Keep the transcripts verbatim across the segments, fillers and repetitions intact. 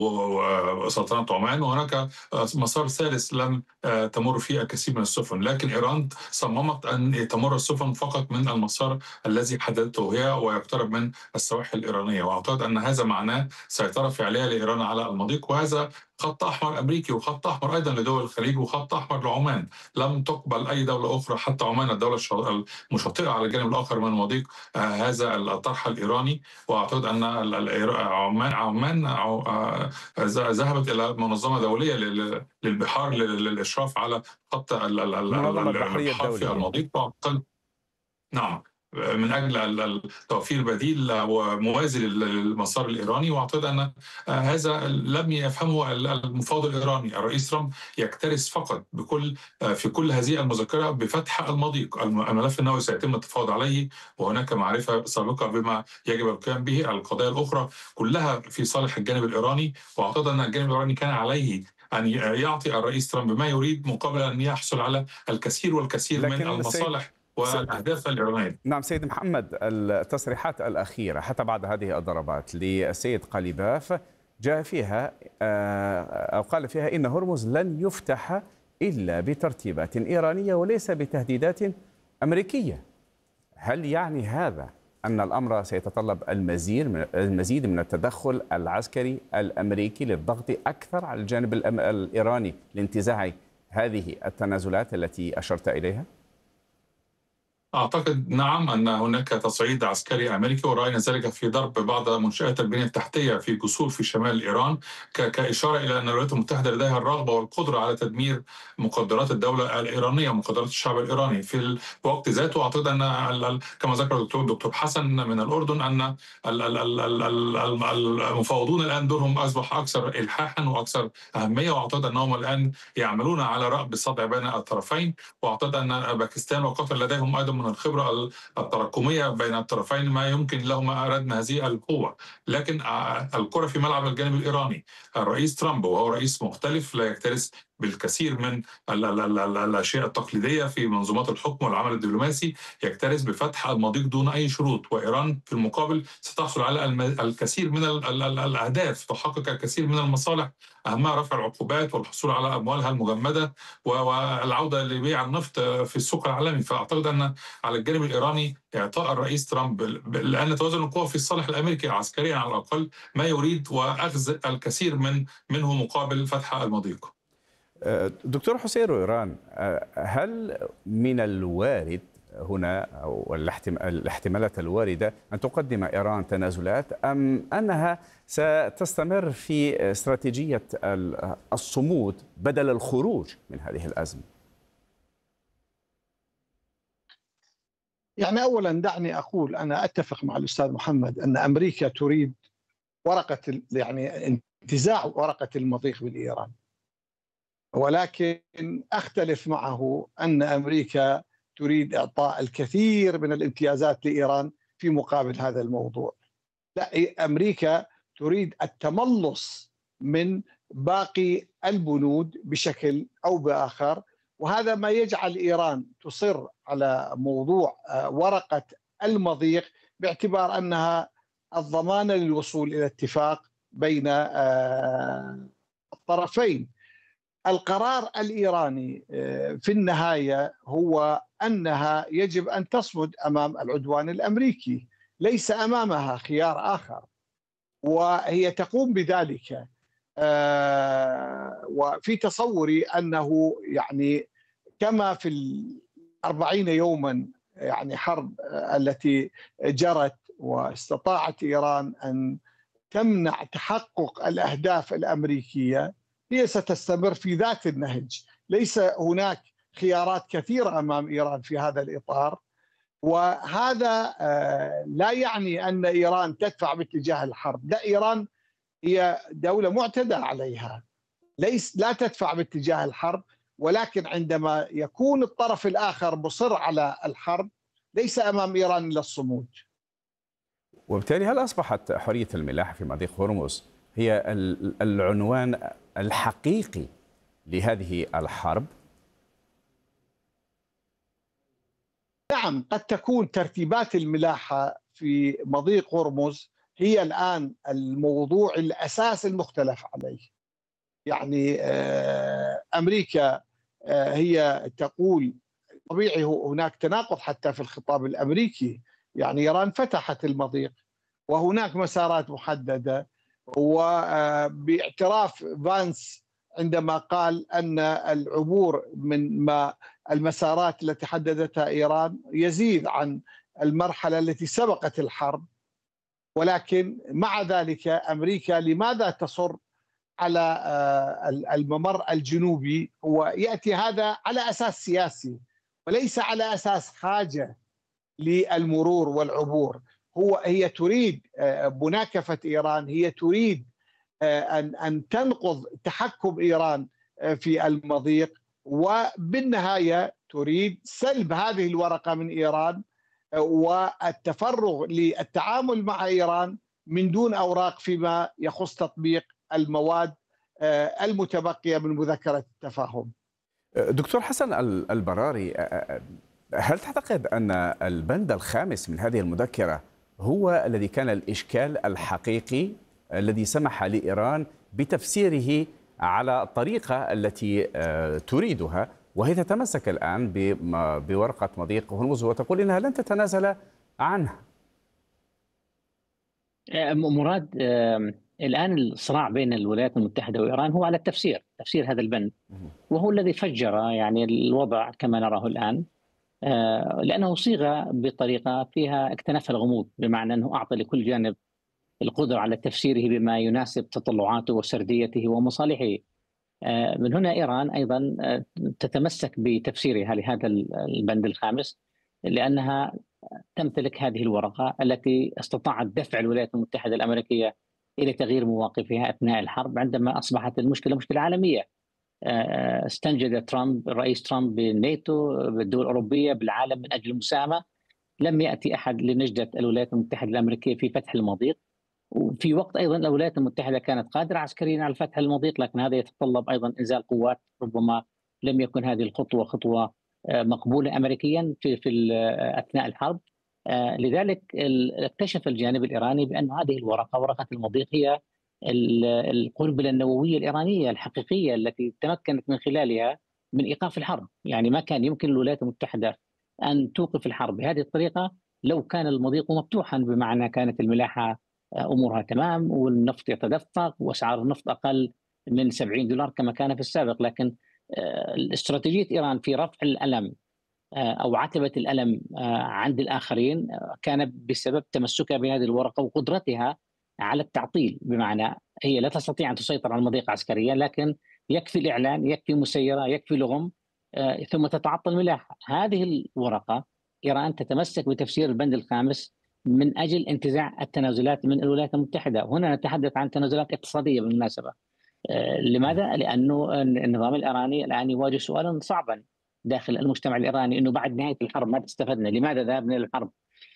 وسلطنة عمان، وهناك مسار ثالث لم تمر فيه الكثير من السفن، لكن إيران صممت أن تمر السفن فقط من المسار الذي حددته هي ويقترب من السواحل الإيرانية. وأعتقد أن هذا معناه سيطرة فعلية لإيران على المضيق، وهذا خط أحمر أمريكي وخط أحمر أيضا لدول الخليج وخط أحمر لعمان. لم تقبل أي دولة أخرى، حتى عمان الدولة المشاطئة على الجانب الآخر من المضيق، هذا الطرح الإيراني. وأعتقد أن عمان عمان ذهبت إلى منظمة دولية للبحار للإشراف على خط المنظمة البحرية البحار في الدولية. المضيق. نعم، من أجل توفير بديل وموازي للمسار الإيراني. وأعتقد أن هذا لم يفهمه المفاوض الإيراني. الرئيس ترامب يكترث فقط بكل في كل هذه المذكرة بفتح المضيق. الملف النووي سيتم التفاوض عليه، وهناك معرفة سابقة بما يجب القيام به. القضايا الأخرى كلها في صالح الجانب الإيراني، وأعتقد أن الجانب الإيراني كان عليه أن يعطي الرئيس ترامب ما يريد مقابل أن يحصل على الكثير والكثير من لكن سيد المصالح والأهداف الإيرانية. نعم سيد محمد، التصريحات الأخيرة حتى بعد هذه الضربات للسيد قليباف جاء فيها أو قال فيها إن هرمز لن يفتح إلا بترتيبات إيرانية وليس بتهديدات أمريكية. هل يعني هذا أن الأمر سيتطلب المزيد من المزيد من التدخل العسكري الأمريكي للضغط أكثر على الجانب الإيراني لانتزاع هذه التنازلات التي أشرت إليها؟ أعتقد نعم أن هناك تصعيد عسكري أمريكي، ورأينا ذلك في ضرب بعض منشآت البنية التحتية في جسور في شمال إيران، كإشارة إلى أن الولايات المتحدة لديها الرغبة والقدرة على تدمير مقدرات الدولة الإيرانية ومقدرات الشعب الإيراني. في الوقت ذاته أعتقد أن كما ذكر الدكتور دكتور حسن من الأردن أن المفاوضون الآن دورهم أصبح أكثر إلحاحا وأكثر أهمية، وأعتقد أنهم الآن يعملون على رأب الصدع بين الطرفين. وأعتقد أن باكستان وقطر لديهم أيضا من الخبرة التراكمية بين الطرفين ما يمكن لهما ردم هذه القوة. لكن الكرة في ملعب الجانب الإيراني. الرئيس ترامب وهو رئيس مختلف لا يكترث بالكثير من الأشياء التقليدية في منظومات الحكم والعمل الدبلوماسي، يكترث بفتح المضيق دون أي شروط. وإيران في المقابل ستحصل على الكثير من الأهداف، تحقق الكثير من المصالح، أهمها رفع العقوبات والحصول على أموالها المجمدة والعودة لبيع النفط في السوق العالمي. فأعتقد أن على الجانب الإيراني إعطاء الرئيس ترامب، لأن توازن القوى في الصالح الأمريكي عسكريا على الأقل، ما يريد وأخذ الكثير من منه مقابل فتح المضيق. دكتور حسين إيران، هل من الوارد هنا أو الاحتمالات الواردة أن تقدم إيران تنازلات، أم أنها ستستمر في استراتيجية الصمود بدل الخروج من هذه الأزمة؟ يعني أولا دعني أقول أنا أتفق مع الأستاذ محمد أن أمريكا تريد ورقة يعني انتزاع ورقة المضيق من إيران، ولكن أختلف معه أن أمريكا تريد إعطاء الكثير من الامتيازات لإيران في مقابل هذا الموضوع. لا، أمريكا تريد التملص من باقي البنود بشكل أو بآخر، وهذا ما يجعل إيران تصر على موضوع ورقة المضيق باعتبار أنها الضمانة للوصول إلى اتفاق بين الطرفين. القرار الإيراني في النهاية هو أنها يجب أن تصمد أمام العدوان الأمريكي، ليس أمامها خيار آخر، وهي تقوم بذلك. وفي تصوري أنه يعني كما في الأربعين يوما يعني حرب التي جرت واستطاعت إيران أن تمنع تحقق الأهداف الأمريكية، هي ستستمر في ذات النهج. ليس هناك خيارات كثيرة أمام إيران في هذا الإطار، وهذا لا يعني أن إيران تدفع باتجاه الحرب. لا، إيران هي دولة معتدى عليها، ليس لا تدفع باتجاه الحرب، ولكن عندما يكون الطرف الآخر مصر على الحرب ليس أمام إيران إلا الصمود. وبالتالي هل أصبحت حرية الملاحة في مضيق هرمز هي العنوان الحقيقي لهذه الحرب؟ نعم، قد تكون ترتيبات الملاحة في مضيق هرمز هي الآن الموضوع الأساس المختلف عليه. يعني أمريكا هي تقول طبيعي هناك تناقض حتى في الخطاب الأمريكي، يعني إيران فتحت المضيق وهناك مسارات محددة، وباعتراف فانس عندما قال أن العبور من ما المسارات التي حددتها إيران يزيد عن المرحلة التي سبقت الحرب. ولكن مع ذلك أمريكا لماذا تصر على الممر الجنوبي؟ ويأتي هذا على أساس سياسي وليس على أساس حاجة للمرور والعبور. هو هي تريد مناكفة إيران، هي تريد أن أن تنقض تحكم إيران في المضيق، وبالنهاية تريد سلب هذه الورقة من إيران والتفرغ للتعامل مع إيران من دون أوراق فيما يخص تطبيق المواد المتبقية من مذكرة التفاهم. دكتور حسن البراري، هل تعتقد أن البند الخامس من هذه المذكرة هو الذي كان الإشكال الحقيقي الذي سمح لإيران بتفسيره على الطريقة التي تريدها، وهي تتمسك الآن بورقة مضيق هرمز وتقول إنها لن تتنازل عنها؟ مراد، الآن الصراع بين الولايات المتحدة وإيران هو على التفسير، تفسير هذا البند، وهو الذي فجر يعني الوضع كما نراه الآن، لأنه صيغ بطريقة فيها اكتناف الغموض، بمعنى أنه أعطى لكل جانب القدرة على تفسيره بما يناسب تطلعاته وسرديته ومصالحه. من هنا إيران أيضا تتمسك بتفسيرها لهذا البند الخامس، لأنها تمتلك هذه الورقة التي استطاعت دفع الولايات المتحدة الأمريكية إلى تغيير مواقفها أثناء الحرب، عندما أصبحت المشكلة مشكلة عالمية. استنجد ترامب الرئيس ترامب بالناتو، بالدول الأوروبية، بالعالم من أجل المساهمة. لم يأتي أحد لنجدة الولايات المتحدة الأمريكية في فتح المضيق، وفي وقت أيضا الولايات المتحدة كانت قادرة عسكريا على فتح المضيق، لكن هذا يتطلب أيضا إنزال قوات. ربما لم يكن هذه الخطوة خطوة مقبولة أمريكيا في في أثناء الحرب. لذلك اكتشف الجانب الإيراني بأن هذه الورقة، ورقة المضيق، هي القنبلة النووية الإيرانية الحقيقية التي تمكنت من خلالها من إيقاف الحرب. يعني ما كان يمكن للولايات المتحدة أن توقف الحرب بهذه الطريقة لو كان المضيق مفتوحا، بمعنى كانت الملاحة أمورها تمام والنفط يتدفق وأسعار النفط أقل من سبعين دولار كما كان في السابق. لكن استراتيجية إيران في رفع الألم أو عتبة الألم عند الآخرين كان بسبب تمسكها بهذه الورقة وقدرتها على التعطيل، بمعنى هي لا تستطيع أن تسيطر على المضيق عسكريا، لكن يكفي الإعلان، يكفي مسيرة، يكفي لغم، ثم تتعطل ملاحة. هذه الورقة إيران تتمسك بتفسير البند الخامس من أجل انتزاع التنازلات من الولايات المتحدة. هنا نتحدث عن تنازلات اقتصادية بالمناسبة. لماذا؟ لأنه النظام الإيراني الآن يواجه سؤالا صعبا داخل المجتمع الإيراني، أنه بعد نهاية الحرب ماذا استفدنا؟ لماذا ذهبنا إلى الحرب؟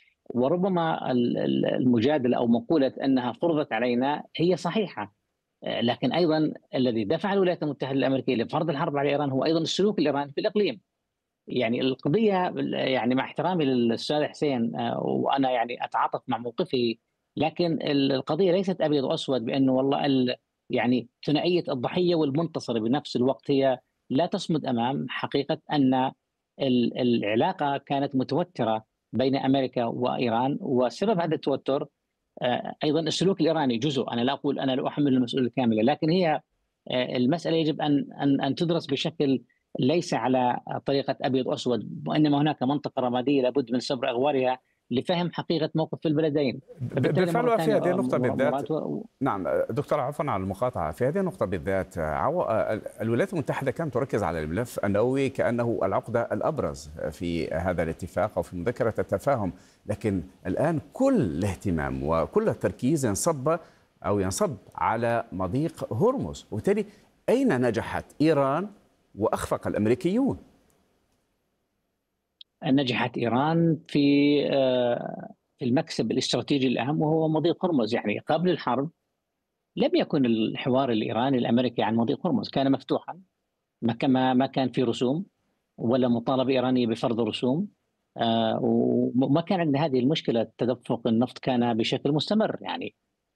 وربما المجادلة أو مقولة أنها فرضت علينا هي صحيحة، لكن أيضا الذي دفع الولايات المتحدة الأمريكية لفرض الحرب على إيران هو أيضا السلوك الإيراني في الإقليم. يعني القضية، يعني مع احترامي للأستاذ حسين وأنا يعني أتعاطف مع موقفه، لكن القضية ليست أبيض وأسود بأنه والله يعني ثنائية الضحية والمنتصر بنفس الوقت. هي لا تصمد أمام حقيقة أن العلاقة كانت متوترة بين أمريكا وإيران، وسبب هذا التوتر أيضا السلوك الإيراني جزء. أنا لا أقول أنا لا أحمل المسؤولية الكاملة، لكن هي المسألة يجب أن أن أن تدرس بشكل ليس على طريقة أبيض وأسود، وإنما هناك منطقة رمادية لابد من صبر أغوارها لفهم حقيقة موقف في البلدين. بالفعل في هذه النقطة بالذات و... نعم دكتور، عفوا على المقاطعة، في هذه النقطة بالذات عو... الولايات المتحدة كانت تركز على الملف النووي كأنه العقدة الأبرز في هذا الاتفاق أو في مذكرة التفاهم، لكن الآن كل الاهتمام وكل التركيز ينصب أو ينصب على مضيق هرمز، وبالتالي أين نجحت إيران وأخفق الأمريكيون؟ نجحت إيران في في المكسب الاستراتيجي الأهم وهو مضيق هرمز. يعني قبل الحرب لم يكن الحوار الإيراني الأمريكي عن مضيق هرمز، كان مفتوحا، ما ما كان في رسوم ولا مطالبة إيرانية بفرض رسوم، وما كان عندنا هذه المشكلة. تدفق النفط كان بشكل مستمر، يعني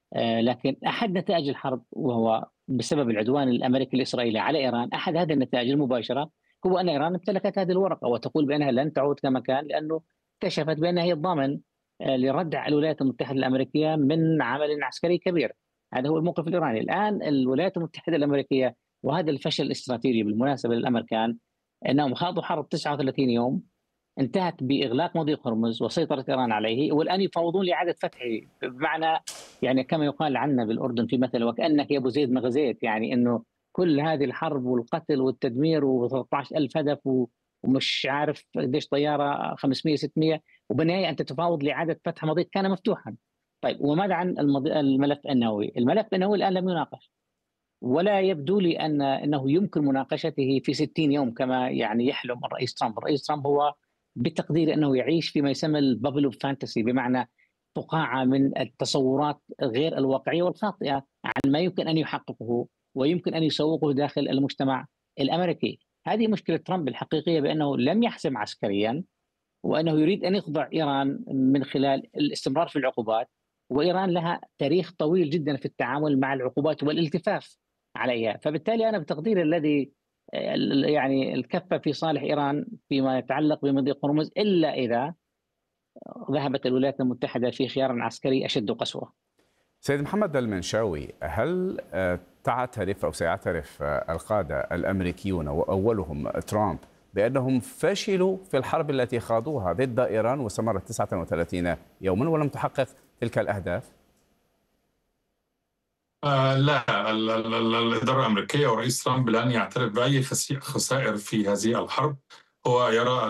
لكن أحد نتائج الحرب، وهو بسبب العدوان الأمريكي الإسرائيلي على إيران، أحد هذه النتائج المباشرة هو أن إيران امتلكت هذه الورقة وتقول بأنها لن تعود كما كان، لأنه اكتشفت بأنها هي الضامن لردع الولايات المتحدة الأمريكية من عمل عسكري كبير. هذا هو الموقف الإيراني الآن. الولايات المتحدة الأمريكية، وهذا الفشل الاستراتيجي بالمناسبة للأمريكان، أنهم خاضوا حرب تسعة وثلاثين يوم انتهت بإغلاق مضيق هرمز وسيطرة إيران عليه، والآن يفاوضون لإعادة فتحه، بمعنى يعني كما يقال عنا بالأردن في مثل وكأنك يا أبو زيد ما غزيت، يعني أنه كل هذه الحرب والقتل والتدمير و13 ألف هدف ومش عارف قديش طيارة خمسمئة ستمئة، وبالنهاية أنت تفاوض لإعادة فتح مضيق كان مفتوحا. طيب وماذا عن الملف النووي؟ الملف النووي الآن لم يناقش، ولا يبدو لي أن أنه يمكن مناقشته في ستين يوم كما يعني يحلم الرئيس ترامب. الرئيس ترامب هو بتقدير أنه يعيش فيما يسمى البابل اوف فانتسي، بمعنى فقاعة من التصورات غير الواقعية والخاطئة عن ما يمكن أن يحققه ويمكن أن يسوقه داخل المجتمع الأمريكي. هذه مشكلة ترامب الحقيقية، بأنه لم يحسم عسكريا، وأنه يريد أن يخضع إيران من خلال الاستمرار في العقوبات، وإيران لها تاريخ طويل جدا في التعامل مع العقوبات والالتفاف عليها. فبالتالي أنا بتقدير الذي يعني الكفة في صالح إيران فيما يتعلق بمضيق هرمز، إلا إذا ذهبت الولايات المتحدة في خيار عسكري أشد قسوة. سيد محمد المنشاوي، هل تعترف أو سيعترف القادة الأمريكيون وأولهم ترامب بأنهم فشلوا في الحرب التي خاضوها ضد إيران واستمرت تسعة وثلاثين يوما ولم تحقق تلك الأهداف؟ آه لا، الإدارة الأمريكية ورئيس ترامب لن يعترف بأي خسائر في هذه الحرب. هو يرى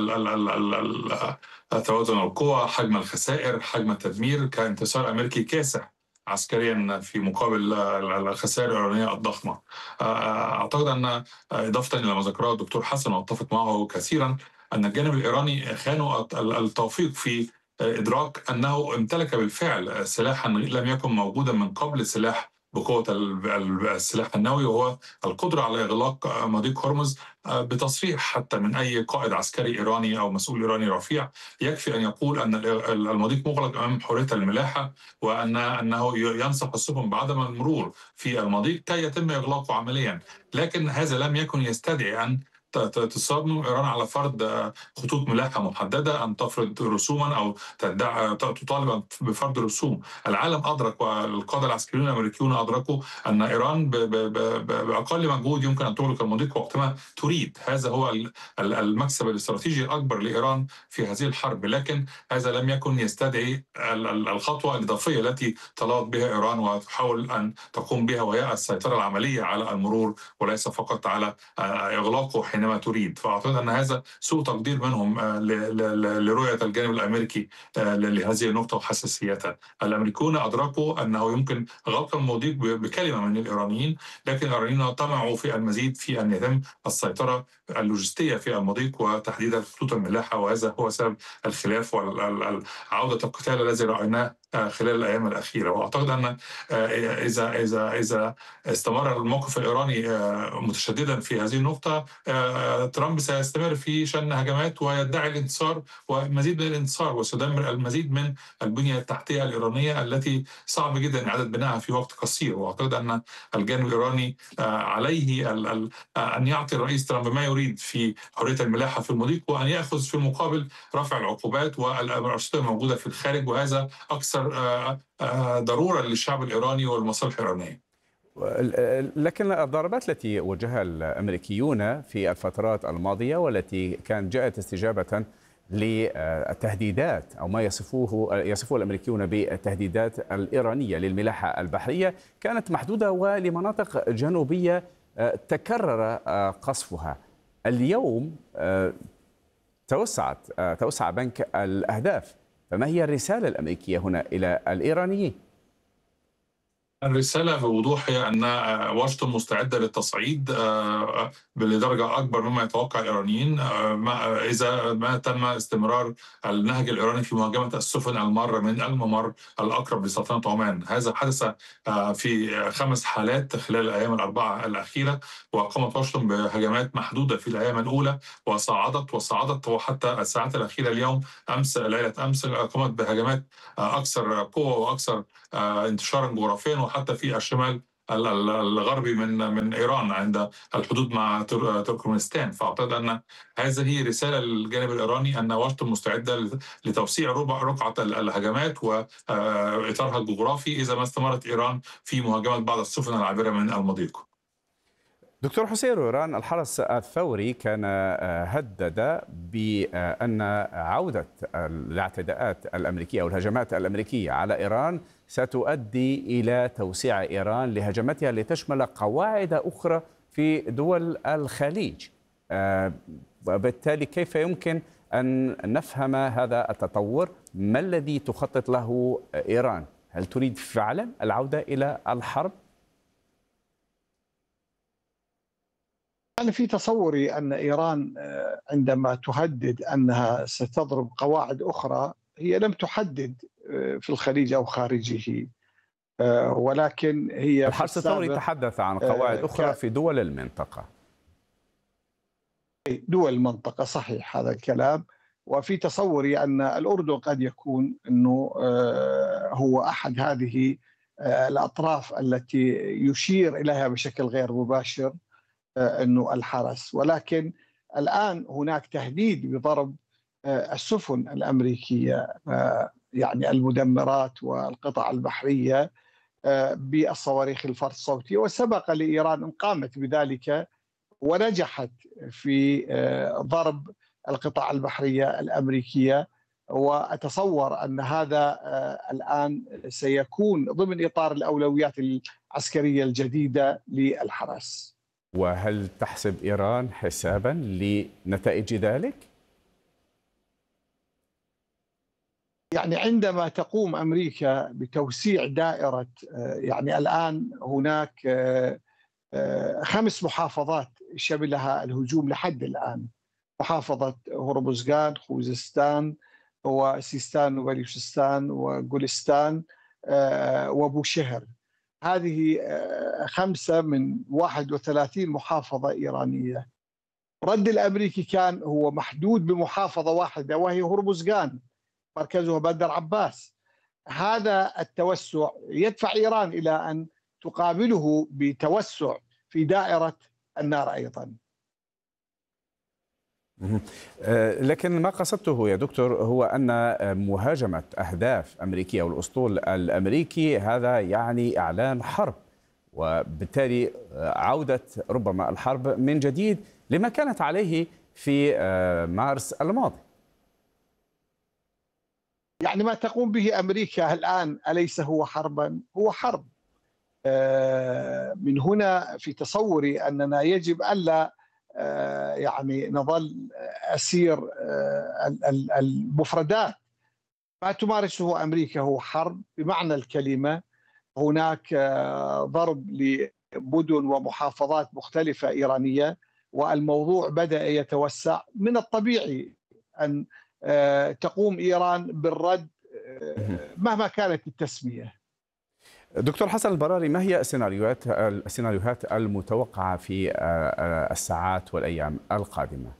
توازن القوى، حجم الخسائر، حجم التدمير كانتصار أمريكي كاسح عسكريا في مقابل الخسائر الإيرانية الضخمة. أعتقد أن إضافة إلى ما ذكره الدكتور حسن وأتفق معه كثيرا، أن الجانب الإيراني خانوا التوفيق في إدراك أنه امتلك بالفعل سلاحا لم يكن موجودا من قبل، سلاح بقوة السلاح النووي، وهو القدرة على إغلاق مضيق هرمز بتصريح حتى من أي قائد عسكري إيراني أو مسؤول إيراني رفيع. يكفي أن يقول أن المضيق مغلق أمام حرية الملاحة، وأن أنه ينصح السفن بعدم المرور في المضيق كي يتم إغلاقه عمليا. لكن هذا لم يكن يستدعي أن تصمم إيران على فرض خطوط ملاحة محددة، أن تفرض رسوما أو تدعي تطالب بفرض رسوم. العالم أدرك والقادة العسكريون الأمريكيون أدركوا أن إيران بأقل مجهود يمكن أن تغلق المضيق وقتما تريد. هذا هو المكسب الاستراتيجي الأكبر لإيران في هذه الحرب، لكن هذا لم يكن يستدعي الخطوة الإضافية التي طلبت بها إيران وتحاول أن تقوم بها، وهي السيطرة العملية على المرور وليس فقط على إغلاقه حينما تريد. فأعتقد أن هذا سوء تقدير منهم لرؤية الجانب الأمريكي لهذه النقطة وحساسيتها. الأمريكيون أدركوا أنه يمكن غلق المضيق بكلمة من الإيرانيين، لكن الإيرانيين طمعوا في المزيد في أن يتم السيطرة اللوجستية في المضيق وتحديد خطوط الملاحة، وهذا هو سبب الخلاف وعودة القتال الذي رأيناه خلال الأيام الأخيرة. وأعتقد أن إذا إذا إذا استمر الموقف الإيراني متشددا في هذه النقطة، ترامب سيستمر في شن هجمات ويدعي الانتصار ومزيد من الانتصار، وسيدمر المزيد من البنية التحتية الإيرانية التي صعب جدا إعادة بنائها في وقت قصير. وأعتقد أن الجانب الإيراني عليه أن يعطي الرئيس ترامب ما يريد في حرية الملاحة في المضيق، وأن يأخذ في المقابل رفع العقوبات والأرصدة الموجودة في الخارج، وهذا أكثر ضرورة للشعب الإيراني والمصالح الإيرانية. لكن الضربات التي وجهها الأمريكيون في الفترات الماضية والتي كانت جاءت استجابة للتهديدات أو ما يصفوه يصفوه الأمريكيون بالتهديدات الإيرانية للملاحة البحرية كانت محدودة ولمناطق جنوبية تكرر قصفها. اليوم توسعت توسع بنك الأهداف، فما هي الرسالة الأمريكية هنا إلى الإيرانيين؟ الرسالة بوضوح هي أن واشنطن مستعدة للتصعيد لدرجة أكبر مما يتوقع الإيرانيين إذا ما تم استمرار النهج الإيراني في مهاجمة السفن المارة من الممر الأقرب لسلطنة عمان. هذا حدث في خمس حالات خلال الأيام الأربعة الأخيرة، وقامت واشنطن بهجمات محدودة في الأيام الأولى وصعدت وصعدت وحتى الساعات الأخيرة اليوم أمس ليلة أمس قامت بهجمات أكثر قوة وأكثر انتشارا جغرافيا، وحتى في الشمال الغربي من من ايران عند الحدود مع تركمانستان. فاعتقد ان هذه رساله للجانب الايراني ان واشنطن مستعده لتوسيع رقعه الهجمات واطارها الجغرافي اذا ما استمرت ايران في مهاجمه بعض السفن العابره من المضيق. دكتور حسين رويران، الحرس الثوري كان هدد بأن عودة الاعتداءات الأمريكية أو الهجمات الأمريكية على إيران ستؤدي إلى توسيع إيران لهجماتها لتشمل قواعد أخرى في دول الخليج. وبالتالي كيف يمكن أن نفهم هذا التطور؟ ما الذي تخطط له إيران؟ هل تريد فعلا العودة إلى الحرب؟ أنا في تصوري أن إيران عندما تهدد أنها ستضرب قواعد أخرى، هي لم تحدد في الخليج أو خارجه، ولكن هي الحرس الثوري تحدث عن قواعد أخرى في دول المنطقة. دول المنطقة، صحيح هذا الكلام. وفي تصوري أن الأردن قد يكون أنه هو أحد هذه الأطراف التي يشير إليها بشكل غير مباشر أنه الحرس، ولكن الآن هناك تهديد بضرب السفن الأمريكية، يعني المدمرات والقطع البحرية، بالصواريخ الفرد الصوتي، وسبق لإيران أن قامت بذلك ونجحت في ضرب القطع البحرية الأمريكية. وأتصور أن هذا الآن سيكون ضمن إطار الأولويات العسكرية الجديدة للحرس. وهل تحسب إيران حسابا لنتائج ذلك؟ يعني عندما تقوم أمريكا بتوسيع دائرة، يعني الآن هناك خمس محافظات شملها الهجوم لحد الآن: محافظة هرمزغان، خوزستان، وسيستان وبلوشستان وجولستان وبوشهر. هذه خمسة من واحد وثلاثين محافظة إيرانية. الرد الأمريكي كان هو محدود بمحافظة واحدة وهي هرمزغان، مركزها بندر عباس. هذا التوسع يدفع إيران إلى أن تقابله بتوسع في دائرة النار أيضا. لكن ما قصدته يا دكتور هو أن مهاجمة أهداف أمريكية والأسطول الأمريكي هذا يعني إعلان حرب، وبالتالي عودة ربما الحرب من جديد لما كانت عليه في مارس الماضي. يعني ما تقوم به أمريكا الآن أليس هو حربا؟ هو حرب. من هنا في تصوري أننا يجب ألا يعني نظل أسير المفردات. ما تمارسه أمريكا هو حرب بمعنى الكلمة. هناك ضرب لمدن ومحافظات مختلفة إيرانية، والموضوع بدأ يتوسع. من الطبيعي أن تقوم إيران بالرد مهما كانت التسمية. دكتور حسن البراري، ما هي السيناريوهات السيناريوهات المتوقعة في الساعات والأيام القادمة؟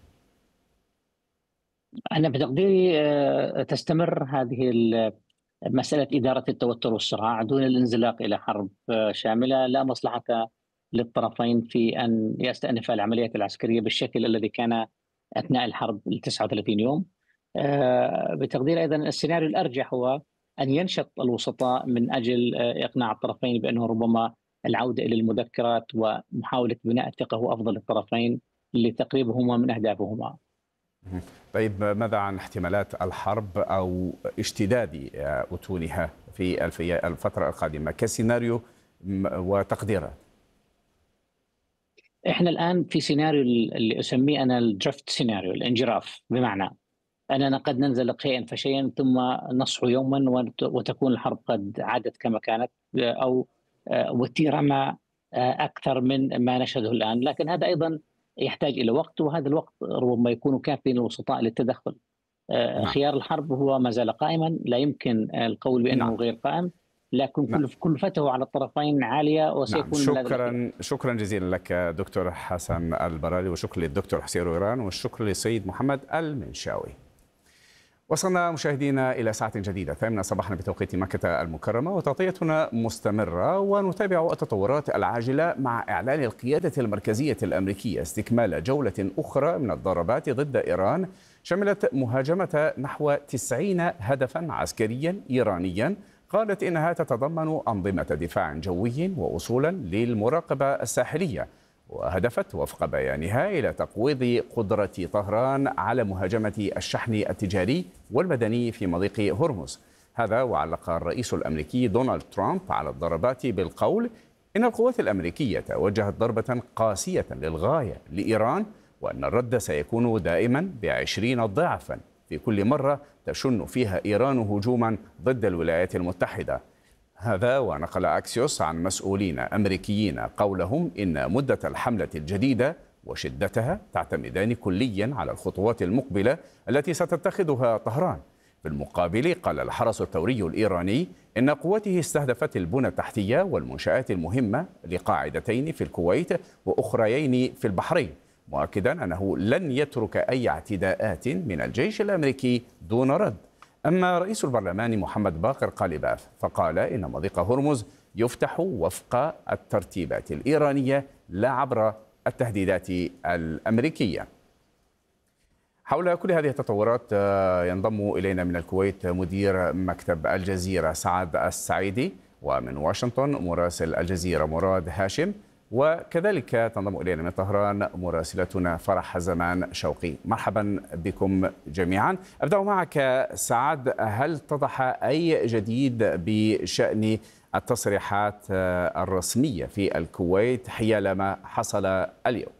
أنا بتقديري تستمر هذه مسألة إدارة التوتر والصراع دون الانزلاق إلى حرب شاملة. لا مصلحة للطرفين في أن يستأنف العمليات العسكرية بالشكل الذي كان أثناء الحرب التسعة وثلاثين يوم. بتقدير أيضا السيناريو الأرجح هو أن ينشط الوسطاء من أجل إقناع الطرفين بأنه ربما العودة إلى المذكرات ومحاولة بناء الثقة هو أفضل الطرفين لتقريبهما من أهدافهما. طيب ماذا عن احتمالات الحرب أو اشتداد أتونها في الفترة القادمة كسيناريو وتقديرات؟ احنا الآن في سيناريو اللي أسميه أنا الدرفت سيناريو، الانجراف، بمعنى أننا قد ننزلق شيئا فشيئا ثم نصحو يوما وتكون الحرب قد عادت كما كانت، أو وتيرما أكثر من ما نشهده الآن، لكن هذا أيضا يحتاج إلى وقت، وهذا الوقت ربما يكون كافيا للوسطاء للتدخل. نعم. خيار الحرب هو ما زال قائما، لا يمكن القول بأنه نعم. غير قائم، لكن نعم. كلفته على الطرفين عالية وسيكون نعم. شكرا شكرا جزيلا لك دكتور حسن البرالي، وشكرا للدكتور حسين رويران، والشكر للسيد محمد المنشاوي. وصلنا مشاهدينا إلى ساعة جديدة ثامنة صباحا بتوقيت مكة المكرمة، وتغطيتنا مستمرة، ونتابع التطورات العاجلة مع إعلان القيادة المركزية الأمريكية استكمال جولة أخرى من الضربات ضد إيران شملت مهاجمة نحو تسعين هدفا عسكريا إيرانيا قالت إنها تتضمن أنظمة دفاع جوي ووصولا للمراقبة الساحلية، وهدفت وفق بيانها إلى تقويض قدرة طهران على مهاجمة الشحن التجاري والمدني في مضيق هرمز. هذا وعلق الرئيس الأمريكي دونالد ترامب على الضربات بالقول إن القوات الأمريكية وجهت ضربة قاسية للغاية لإيران، وأن الرد سيكون دائما بعشرين ضعفا في كل مرة تشن فيها إيران هجوما ضد الولايات المتحدة. هذا ونقل أكسيوس عن مسؤولين أمريكيين قولهم إن مدة الحملة الجديدة وشدتها تعتمدان كليا على الخطوات المقبلة التي ستتخذها طهران. في المقابل قال الحرس الثوري الإيراني إن قوته استهدفت البنى التحتية والمنشآت المهمة لقاعدتين في الكويت وأخريين في البحرين، مؤكدا أنه لن يترك أي اعتداءات من الجيش الأمريكي دون رد. أما رئيس البرلمان محمد باقر قالباف فقال إن مضيق هرمز يفتح وفق الترتيبات الإيرانية لا عبر التهديدات الأمريكية. حول كل هذه التطورات ينضم إلينا من الكويت مدير مكتب الجزيرة سعد السعيدي، ومن واشنطن مراسل الجزيرة مراد هاشم، وكذلك تنضم إلينا من طهران مراسلتنا فرح زمان شوقي. مرحبا بكم جميعا. أبدأ معك سعد، هل اتضح أي جديد بشأن التصريحات الرسمية في الكويت حيال ما حصل اليوم؟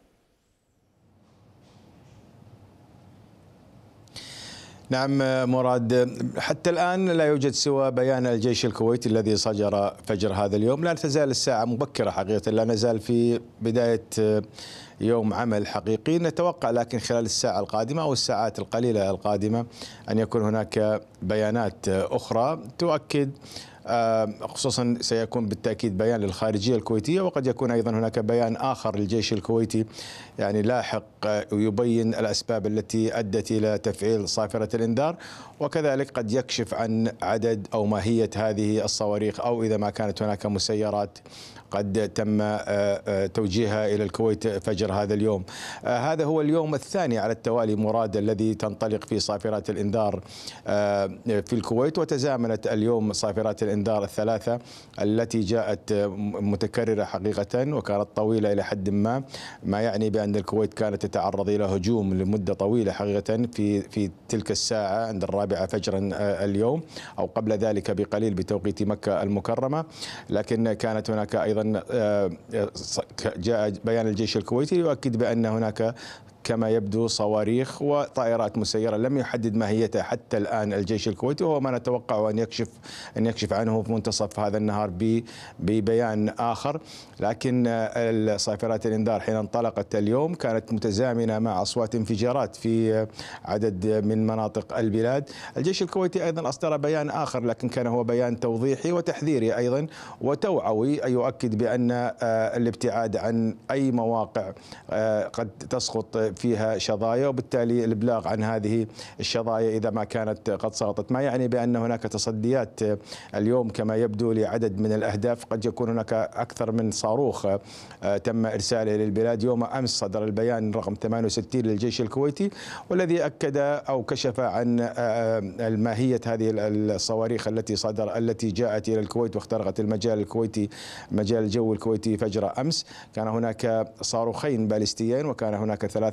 نعم مراد، حتى الآن لا يوجد سوى بيان الجيش الكويتي الذي صدر فجر هذا اليوم. لا تزال الساعة مبكرة حقيقة، لا نزال في بداية يوم عمل حقيقي. نتوقع لكن خلال الساعة القادمة أو الساعات القليلة القادمة أن يكون هناك بيانات أخرى تؤكد، خصوصا سيكون بالتأكيد بيان للخارجية الكويتية، وقد يكون أيضا هناك بيان آخر للجيش الكويتي يعني لاحق يبين الأسباب التي أدت إلى تفعيل صافرة الإنذار، وكذلك قد يكشف عن عدد أو ماهية هذه الصواريخ، أو إذا ما كانت هناك مسيرات قد تم توجيهها إلى الكويت فجر هذا اليوم. هذا هو اليوم الثاني على التوالي مراد الذي تنطلق فيه صافرات الإنذار في الكويت، وتزامنت اليوم صافرات الإنذار الثلاثة التي جاءت متكررة حقيقة وكانت طويلة إلى حد ما، ما يعني بأن الكويت كانت تتعرض إلى هجوم لمدة طويلة حقيقة في في تلك الساعة عند الرابعة فجرا اليوم، أو قبل ذلك بقليل بتوقيت مكة المكرمة. لكن كانت هناك أيضا جاء بيان الجيش الكويتي يؤكد بأن هناك كما يبدو صواريخ وطائرات مسيرة لم يحدد ماهيتها حتى الآن الجيش الكويتي، وهو ما نتوقع أن يكشف أن يكشف عنه في منتصف هذا النهار ببيان آخر. لكن صافرات الإنذار حين انطلقت اليوم كانت متزامنة مع أصوات انفجارات في عدد من مناطق البلاد. الجيش الكويتي أيضا أصدر بيان آخر، لكن كان هو بيان توضيحي وتحذيري أيضا وتوعوي، يؤكد بأن الابتعاد عن أي مواقع قد تسقط فيها شظايا، وبالتالي الإبلاغ عن هذه الشظايا إذا ما كانت قد سقطت، ما يعني بأن هناك تصديات اليوم كما يبدو لعدد من الأهداف. قد يكون هناك أكثر من صاروخ تم إرساله للبلاد. يوم أمس صدر البيان رقم ثمانية وستين للجيش الكويتي، والذي أكد أو كشف عن ماهية هذه الصواريخ التي صدر التي جاءت إلى الكويت واخترقت المجال الكويتي مجال الجو الكويتي فجر أمس. كان هناك صاروخين باليستيين، وكان هناك ثلاثة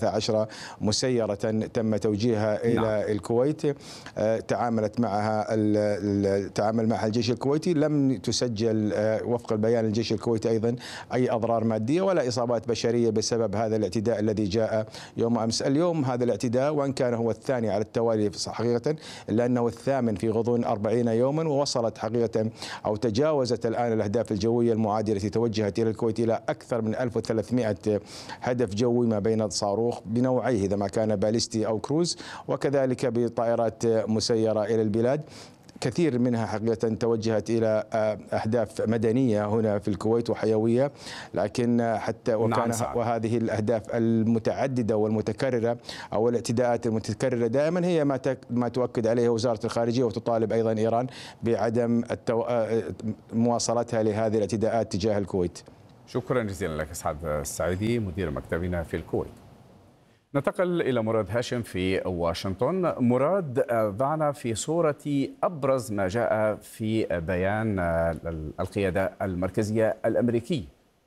ثلاثة عشر مسيرة تم توجيهها إلى نعم. الكويت تعاملت معها تعامل معها الجيش الكويتي. لم تسجل وفق البيان الجيش الكويتي أيضا أي أضرار مادية ولا إصابات بشرية بسبب هذا الاعتداء الذي جاء يوم أمس. اليوم هذا الاعتداء وإن كان هو الثاني على التوالي حقيقة إلا أنه الثامن في غضون أربعين يوما، ووصلت حقيقة أو تجاوزت الآن الأهداف الجوية المعادية التي توجهت إلى الكويت إلى أكثر من ألف وثلاثمئة هدف جوي ما بين صاروخ بنوعيه إذا ما كان باليستي أو كروز، وكذلك بطائرات مسيرة إلى البلاد. كثير منها حقيقة توجهت إلى أهداف مدنية هنا في الكويت وحيوية، لكن حتى وكان وهذه الأهداف المتعددة والمتكررة أو الاعتداءات المتكررة دائما هي ما ما تؤكد عليه وزارة الخارجية، وتطالب أيضا إيران بعدم التو... مواصلتها لهذه الاعتداءات تجاه الكويت. شكرا جزيلا لك اسعد السعيدي مدير مكتبنا في الكويت. ننتقل إلى مراد هاشم في واشنطن. مراد، ضعنا في صورة أبرز ما جاء في بيان القيادة المركزية الأمريكية.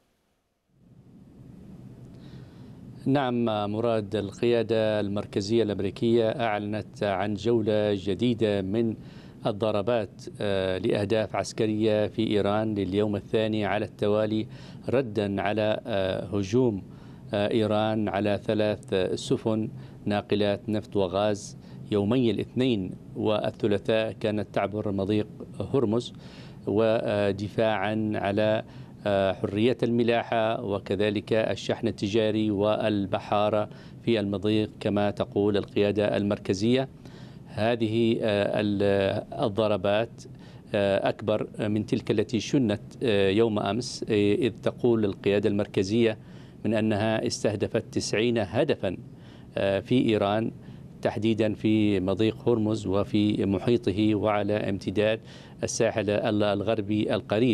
نعم مراد، القيادة المركزية الأمريكية أعلنت عن جولة جديدة من الضربات لأهداف عسكرية في إيران لليوم الثاني على التوالي، ردا على هجوم إيران على ثلاث سفن ناقلات نفط وغاز يومي الاثنين والثلاثاء كانت تعبر مضيق هرمز، ودفاعا على حرية الملاحة وكذلك الشحن التجاري والبحارة في المضيق كما تقول القيادة المركزية. هذه الضربات أكبر من تلك التي شنت يوم أمس، إذ تقول القيادة المركزية من أنها استهدفت تسعين هدفا في إيران، تحديدا في مضيق هرمز وفي محيطه وعلى امتداد الساحل الغربي القريب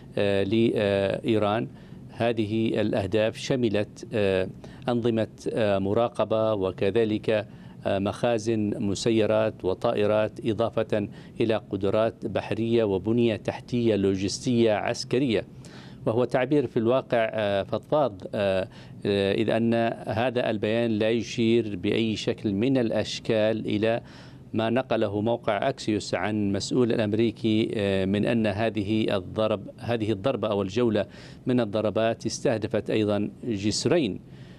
لإيران. هذه الأهداف شملت أنظمة مراقبة وكذلك مخازن مسيرات وطائرات، إضافة إلى قدرات بحرية وبنية تحتية لوجستية عسكرية. وهو تعبير في الواقع فضفاض، إذ أن هذا البيان لا يشير بأي شكل من الأشكال إلى ما نقله موقع أكسيوس عن مسؤول أمريكي من أن هذه الضرب هذه الضربة أو الجولة من الضربات استهدفت أيضا جسرين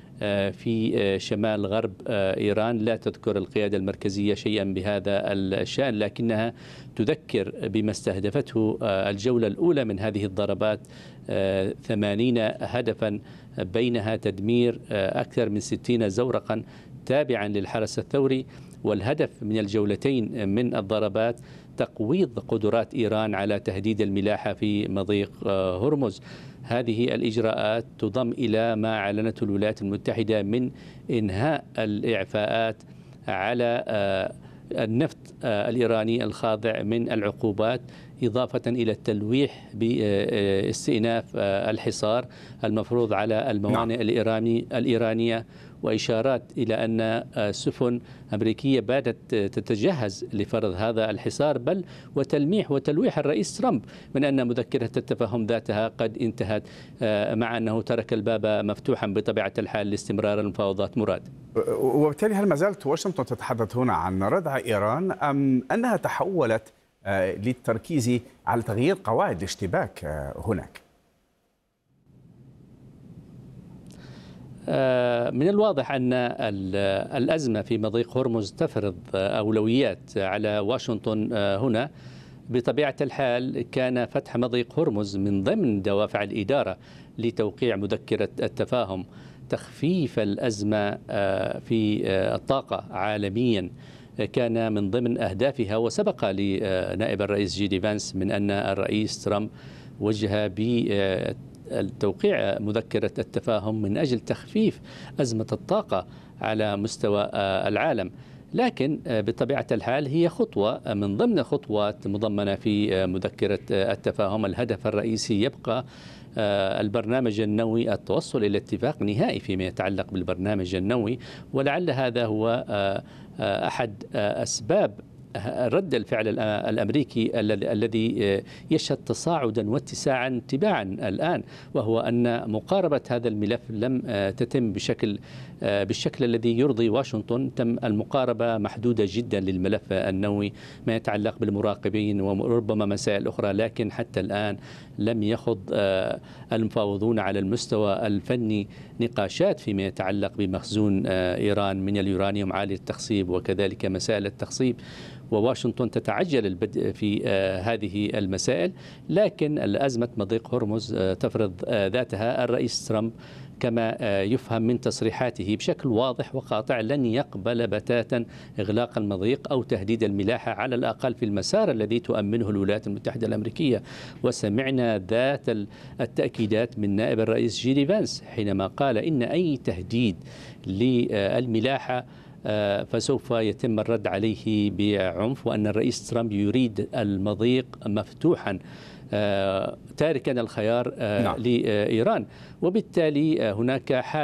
في شمال غرب إيران. لا تذكر القيادة المركزية شيئا بهذا الشأن، لكنها تذكر بما استهدفته الجولة الأولى من هذه الضربات، ثمانين هدفا، بينها تدمير أكثر من ستين زورقا تابعا للحرس الثوري. والهدف من الجولتين من الضربات تقويض قدرات إيران على تهديد الملاحة في مضيق هرمز. هذه الإجراءات تضم إلى ما أعلنته الولايات المتحدة من إنهاء الإعفاءات على النفط الإيراني الخاضع من العقوبات، إضافة إلى التلويح باستئناف الحصار المفروض على الموانئ الإيراني الإيرانية، وإشارات إلى أن سفن أمريكية باتت تتجهز لفرض هذا الحصار، بل وتلميح وتلويح الرئيس ترامب من أن مذكرة التفاهم ذاتها قد انتهت، مع أنه ترك الباب مفتوحا بطبيعة الحال لاستمرار المفاوضات. مراد، وبالتالي هل ما زالت واشنطن تتحدث هنا عن ردع إيران أم أنها تحولت للتركيز على تغيير قواعد الاشتباك هناك؟ من الواضح أن الأزمة في مضيق هرمز تفرض أولويات على واشنطن هنا. بطبيعة الحال كان فتح مضيق هرمز من ضمن دوافع الإدارة لتوقيع مذكرة التفاهم. تخفيف الأزمة في الطاقة عالميا كان من ضمن أهدافها، وسبق لنائب الرئيس جي دي فانس من أن الرئيس ترامب وجه بتوقيع مذكرة التفاهم من أجل تخفيف أزمة الطاقة على مستوى العالم. لكن بطبيعة الحال هي خطوة من ضمن خطوات مضمنة في مذكرة التفاهم. الهدف الرئيسي يبقى البرنامج النووي، التوصل إلى اتفاق نهائي فيما يتعلق بالبرنامج النووي، ولعل هذا هو أحد أسباب رد الفعل الأمريكي الذي يشهد تصاعدا واتساعا تباعا الآن، وهو أن مقاربة هذا الملف لم تتم بشكل بالشكل الذي يرضي واشنطن. تم المقاربة محدودة جدا للملف النووي ما يتعلق بالمراقبين وربما مسائل أخرى، لكن حتى الآن لم يخض المفاوضون على المستوى الفني نقاشات فيما يتعلق بمخزون إيران من اليورانيوم عالي التخصيب وكذلك مسائل التخصيب، وواشنطن تتعجل البدء في هذه المسائل. لكن الأزمة مضيق هرمز تفرض ذاتها. الرئيس ترامب كما يفهم من تصريحاته بشكل واضح وقاطع لن يقبل بتاتا إغلاق المضيق أو تهديد الملاحة، على الأقل في المسار الذي تؤمنه الولايات المتحدة الأمريكية. وسمعنا ذات التأكيدات من نائب الرئيس جيدي فانس حينما قال إن أي تهديد للملاحة فسوف يتم الرد عليه بعنف، وأن الرئيس ترامب يريد المضيق مفتوحا تاركا الخيار نعم. لإيران. وبالتالي هناك حالة